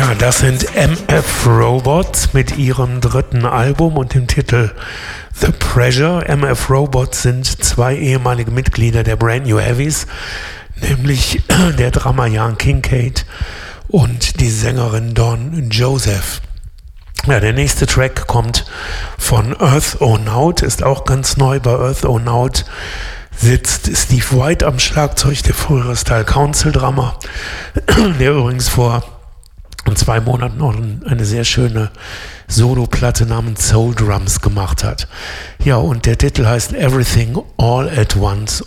Das sind MF Robots mit ihrem dritten Album und dem Titel The Pressure. MF Robots sind zwei ehemalige Mitglieder der Brand New Heavies, nämlich der Drummer Jan Kincaid und die Sängerin Dawn Joseph. Ja, der nächste Track kommt von Earthonaut, ist auch ganz neu. Bei Earthonaut sitzt Steve White am Schlagzeug, der frühere Style Council Drummer, der übrigens vor 2 Monaten noch eine sehr schöne Solo-Platte namens Soul Drums gemacht hat. Ja, und der Titel heißt Everything All at Once